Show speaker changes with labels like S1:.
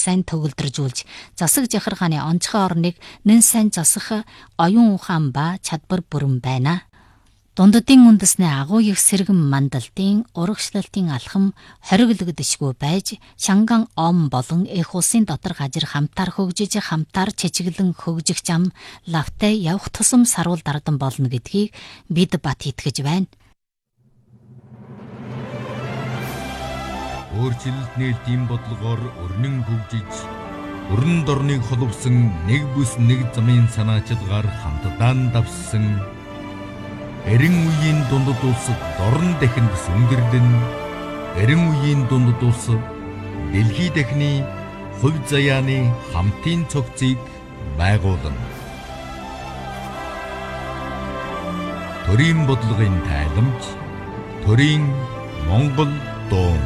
S1: сайн төгөлдржүүлж, засаг жахаргааны онцгой орныг нэн сайн засах оюун ухаан ба чадвар бүрэн байна. Дундадын үндэсний агуу их сэргэн мандалтын урагшлалтын алхам хориглогдшгүй байж, Шанган ом болон эх улсын дотор гажир хамтаар хөгжиж, хамтаар чичиглэн хөгжих зам лавтай явах тусам саруул дардан болно гэдгийг бид бат итгэж байна.
S2: Өөрчлөлт нээлтийн бодлогоор өрнөн хөгжиж, өрн дорныг холбосон нэг бүс нэг замын санаачилгаар хамтдаа давссан эрен үеийн дундад улс дорн дахинд сүндэрлэн, эрен үеийн дундад улс дэлхий дахины хувь заяаны хамтын цогцыг байгуулна. Төрийн бодлогын тайламж, төрийн Монгол дуу.